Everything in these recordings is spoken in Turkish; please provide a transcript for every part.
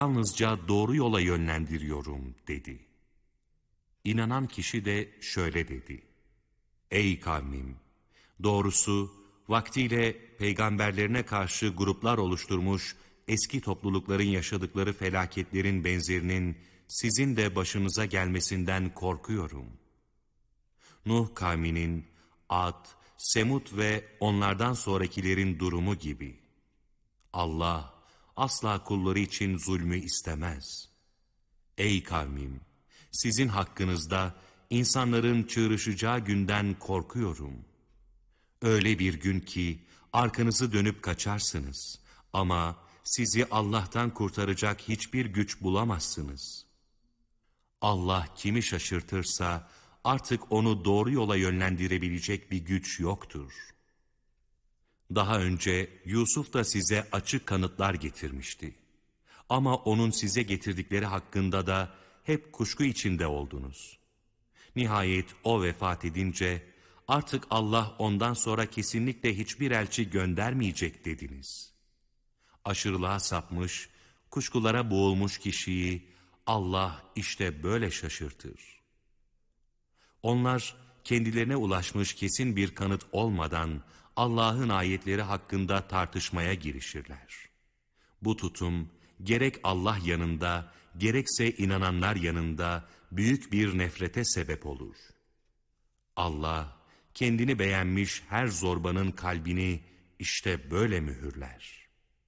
yalnızca doğru yola yönlendiriyorum dedi. İnanan kişi de şöyle dedi. Ey kavmim! Doğrusu vaktiyle peygamberlerine karşı gruplar oluşturmuş eski toplulukların yaşadıkları felaketlerin benzerinin sizin de başınıza gelmesinden korkuyorum. Nuh kavminin, Ad, Semud ve onlardan sonrakilerin durumu gibi. Allah asla kulları için zulmü istemez. Ey kavmim! Sizin hakkınızda insanların çığırışacağı günden korkuyorum. Öyle bir gün ki arkanızı dönüp kaçarsınız ama sizi Allah'tan kurtaracak hiçbir güç bulamazsınız. Allah kimi şaşırtırsa artık onu doğru yola yönlendirebilecek bir güç yoktur. Daha önce Yusuf da size açık kanıtlar getirmişti. Ama onun size getirdikleri hakkında da hep kuşku içinde oldunuz. Nihayet o vefat edince artık Allah ondan sonra kesinlikle hiçbir elçi göndermeyecek dediniz. Aşırılığa sapmış, kuşkulara boğulmuş kişiyi Allah işte böyle şaşırtır. Onlar kendilerine ulaşmış kesin bir kanıt olmadan Allah'ın ayetleri hakkında tartışmaya girişirler. Bu tutum gerek Allah yanında gerekse inananlar yanında büyük bir nefrete sebep olur. Allah kendini beğenmiş her zorbanın kalbini işte böyle mühürler.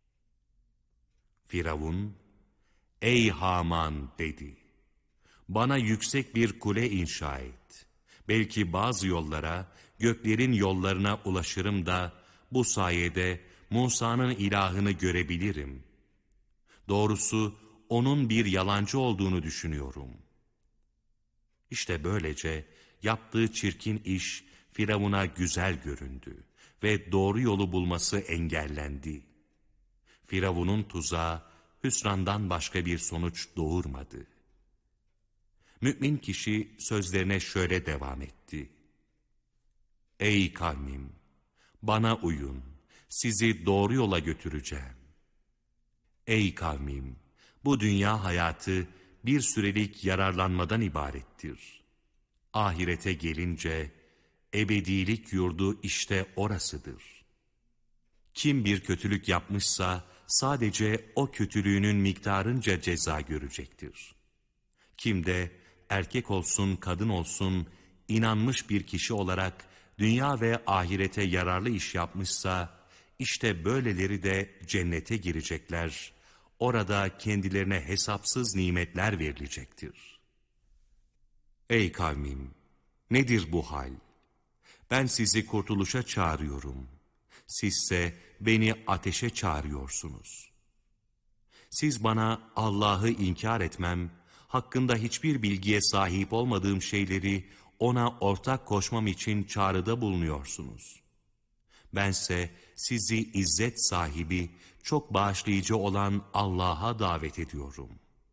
Firavun, ey Haman dedi, bana yüksek bir kule inşa et. Belki bazı yollara, göklerin yollarına ulaşırım da bu sayede Musa'nın ilahını görebilirim. Doğrusu onun bir yalancı olduğunu düşünüyorum. İşte böylece yaptığı çirkin iş Firavun'a güzel göründü ve doğru yolu bulması engellendi. Firavun'un tuzağı hüsrandan başka bir sonuç doğurmadı. Mümin kişi sözlerine şöyle devam etti. Ey kavmim! Bana uyun, sizi doğru yola götüreceğim. Ey kavmim! Bu dünya hayatı bir sürelik yararlanmadan ibarettir. Ahirete gelince ebedilik yurdu işte orasıdır. Kim bir kötülük yapmışsa sadece o kötülüğünün miktarınca ceza görecektir. Kim de erkek olsun kadın olsun inanmış bir kişi olarak dünya ve ahirete yararlı iş yapmışsa işte böyleleri de cennete girecekler. Orada kendilerine hesapsız nimetler verilecektir. Ey kavmim! Nedir bu hal? Ben sizi kurtuluşa çağırıyorum. Sizse beni ateşe çağırıyorsunuz. Siz bana Allah'ı inkar etmem, hakkında hiçbir bilgiye sahip olmadığım şeyleri ona ortak koşmam için çağrıda bulunuyorsunuz. Bense sizi izzet sahibi, çok bağışlayıcı olan Allah'a davet ediyorum.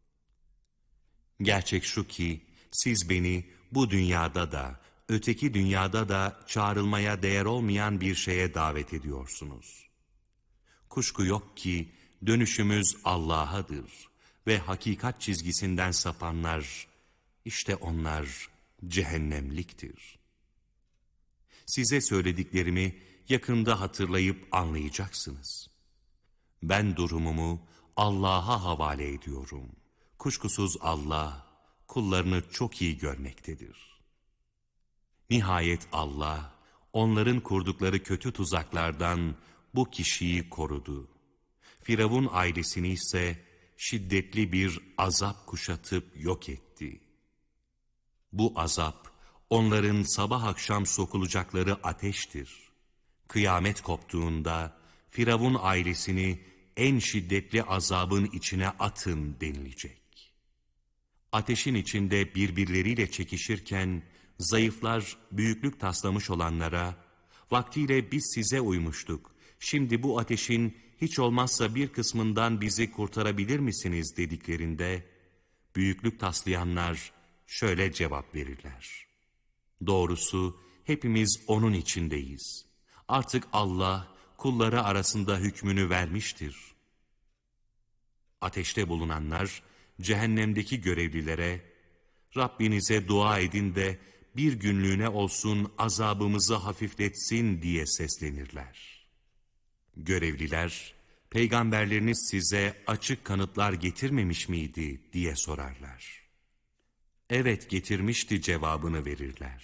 Gerçek şu ki, siz beni bu dünyada da, öteki dünyada da çağrılmaya değer olmayan bir şeye davet ediyorsunuz. Kuşku yok ki, dönüşümüz Allah'adır ve hakikat çizgisinden sapanlar, işte onlar cehennemliktir. Size söylediklerimi yakında hatırlayıp anlayacaksınız. Ben durumumu Allah'a havale ediyorum. Kuşkusuz Allah kullarını çok iyi görmektedir. Nihayet Allah onların kurdukları kötü tuzaklardan bu kişiyi korudu. Firavun ailesini ise şiddetli bir azap kuşatıp yok etti. Bu azap onların sabah akşam sokulacakları ateştir. Kıyamet koptuğunda Firavun ailesini en şiddetli azabın içine atın denilecek. Ateşin içinde birbirleriyle çekişirken zayıflar büyüklük taslamış olanlara, vaktiyle biz size uymuştuk, şimdi bu ateşin hiç olmazsa bir kısmından bizi kurtarabilir misiniz dediklerinde, büyüklük taslayanlar şöyle cevap verirler. Doğrusu hepimiz onun içindeyiz. Artık Allah kulları arasında hükmünü vermiştir. Ateşte bulunanlar, cehennemdeki görevlilere, Rabbinize dua edin de bir günlüğüne olsun azabımızı hafifletsin diye seslenirler. Görevliler, peygamberleriniz size açık kanıtlar getirmemiş miydi diye sorarlar. Evet getirmişti cevabını verirler.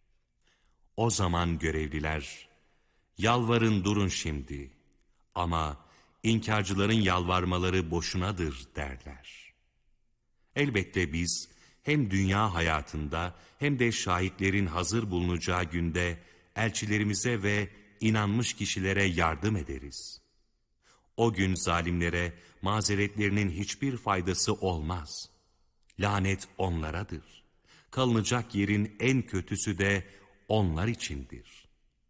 O zaman görevliler, yalvarın durun şimdi ama inkarcıların yalvarmaları boşunadır derler. Elbette biz hem dünya hayatında hem de şahitlerin hazır bulunacağı günde elçilerimize ve inanmış kişilere yardım ederiz. O gün zalimlere mazeretlerinin hiçbir faydası olmaz. Lanet onlaradır. Kalınacak yerin en kötüsü de onlar içindir.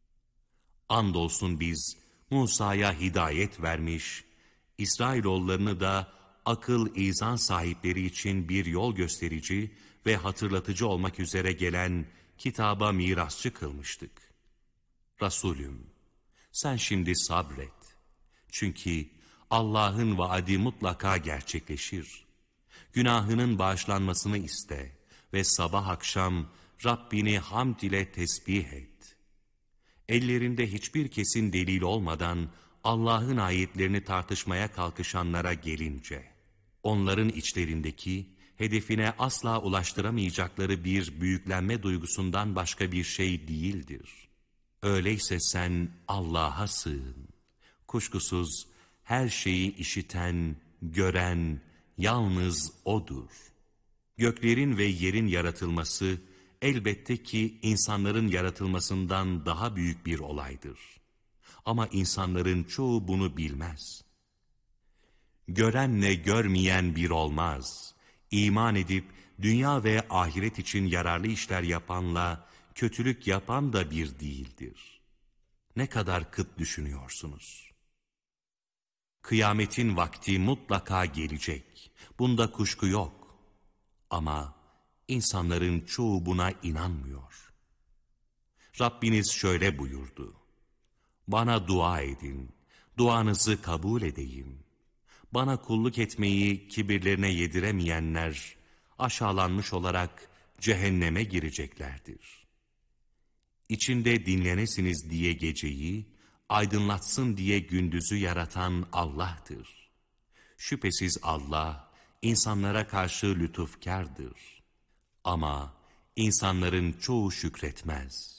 Andolsun biz Musa'ya hidayet vermiş, İsrailoğullarını da akıl izan sahipleri için bir yol gösterici ve hatırlatıcı olmak üzere gelen kitaba mirasçı kılmıştık. Resulüm, sen şimdi sabret. Çünkü Allah'ın vaadi mutlaka gerçekleşir. Günahının bağışlanmasını iste ve sabah akşam Rabbini hamd ile tesbih et. Ellerinde hiçbir kesin delil olmadan Allah'ın ayetlerini tartışmaya kalkışanlara gelince, onların içlerindeki hedefine asla ulaştıramayacakları bir büyüklenme duygusundan başka bir şey değildir. Öyleyse sen Allah'a sığın. Kuşkusuz her şeyi işiten, gören yalnız O'dur. Göklerin ve yerin yaratılması elbette ki insanların yaratılmasından daha büyük bir olaydır. Ama insanların çoğu bunu bilmez. Görenle görmeyen bir olmaz. İman edip dünya ve ahiret için yararlı işler yapanla kötülük yapan da bir değildir. Ne kadar kıt düşünüyorsunuz? Kıyametin vakti mutlaka gelecek. Bunda kuşku yok. Ama insanların çoğu buna inanmıyor. Rabbiniz şöyle buyurdu. Bana dua edin, duanızı kabul edeyim. Bana kulluk etmeyi kibirlerine yediremeyenler, aşağılanmış olarak cehenneme gireceklerdir. İçinde dinlenesiniz diye geceyi, aydınlatsın diye gündüzü yaratan Allah'tır. Şüphesiz Allah, insanlara karşı lütufkârdır. Ama insanların çoğu şükretmez.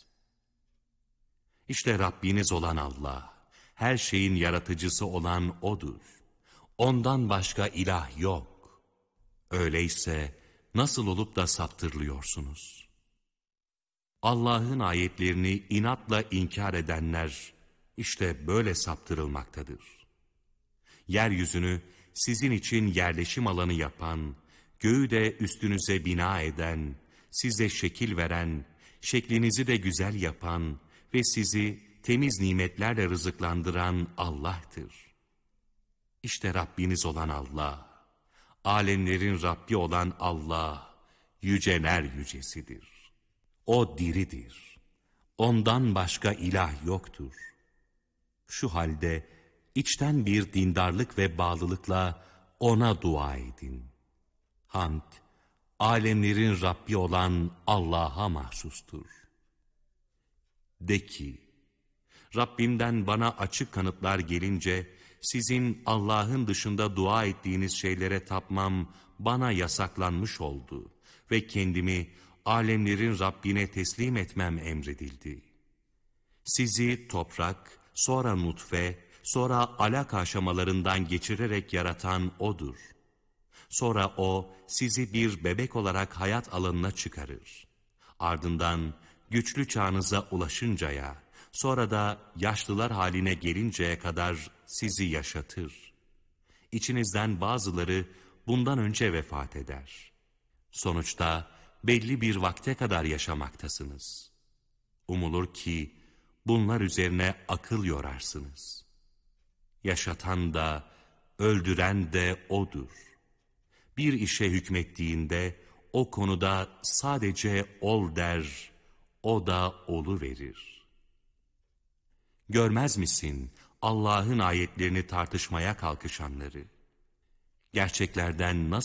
İşte Rabbiniz olan Allah, her şeyin yaratıcısı olan O'dur. Ondan başka ilah yok. Öyleyse nasıl olup da saptırılıyorsunuz? Allah'ın ayetlerini inatla inkar edenler, işte böyle saptırılmaktadır. Yeryüzünü sizin için yerleşim alanı yapan, göğü de üstünüze bina eden, size şekil veren, şeklinizi de güzel yapan ve sizi temiz nimetlerle rızıklandıran Allah'tır. İşte Rabbiniz olan Allah, alemlerin Rabbi olan Allah, yüceler yücesidir. O diridir. Ondan başka ilah yoktur. Şu halde içten bir dindarlık ve bağlılıkla O'na dua edin. Hamd, alemlerin Rabbi olan Allah'a mahsustur. De ki, Rabbimden bana açık kanıtlar gelince, sizin Allah'ın dışında dua ettiğiniz şeylere tapmam bana yasaklanmış oldu ve kendimi alemlerin Rabbine teslim etmem emredildi. Sizi toprak, sonra nutfe, sonra alak aşamalarından geçirerek yaratan O'dur. Sonra O sizi bir bebek olarak hayat alanına çıkarır. Ardından güçlü çağınıza ulaşıncaya, sonra da yaşlılar haline gelinceye kadar sizi yaşatır. İçinizden bazıları bundan önce vefat eder. Sonuçta belli bir vakte kadar yaşamaktasınız. Umulur ki bunlar üzerine akıl yorarsınız. Yaşatan da, öldüren de O'dur. Bir işe hükmettiğinde o konuda sadece ol der, o da oluverir. Görmez misin Allah'ın ayetlerini tartışmaya kalkışanları? gerçeklerden nasıl